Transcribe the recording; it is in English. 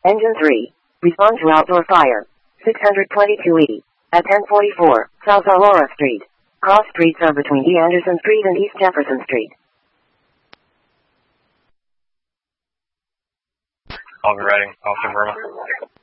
Engine 3. Respond to outdoor fire. 622E. At 1044, South Aurora Street. Cross streets are between D. Anderson Street and East Jefferson Street. I'll be writing, Officer Verma.